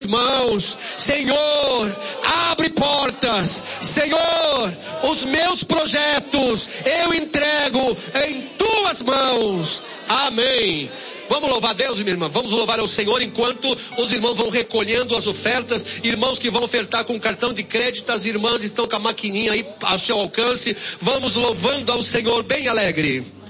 mãos. Senhor, abre portas. Senhor, os meus projetos eu entrego em tuas mãos. Amém. Vamos louvar a Deus, minha irmã. Vamos louvar ao Senhor enquanto os irmãos vão recolhendo as ofertas. Irmãos que vão ofertar com cartão de crédito, as irmãs estão com a maquininha aí ao seu alcance. Vamos louvando ao Senhor bem alegre.